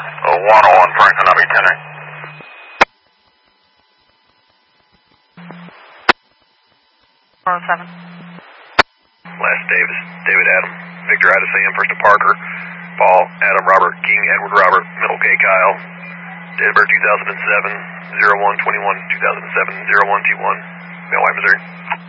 101 Franklin, I'll be tendering. Last Davis, David Adam, Victor Ada Sam, first to Parker, Paul, Adam, Robert, King, Edward, Robert, Middle K, Kyle, date of birth 2007, 0121, 2007, 0121, Millway, Missouri.